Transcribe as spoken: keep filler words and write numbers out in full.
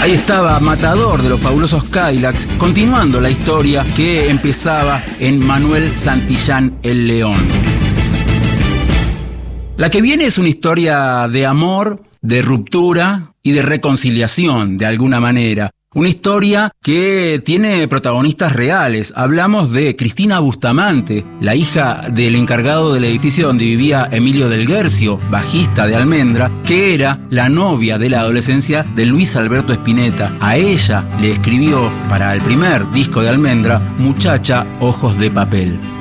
Ahí estaba Matador de los Fabulosos Cadillacs, continuando la historia que empezaba en Manuel Santillán el León. La que viene es una historia de amor, de ruptura y de reconciliación, de alguna manera. Una historia que tiene protagonistas reales. Hablamos de Cristina Bustamante, la hija del encargado del edificio donde vivía Emilio del Guercio, bajista de Almendra, que era la novia de la adolescencia de Luis Alberto Spinetta. A ella le escribió para el primer disco de Almendra, Muchacha, ojos de papel.